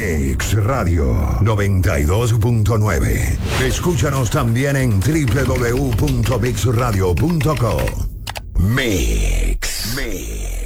Mix Radio 92.9. Escúchanos también en www.mixradio.co. Mix.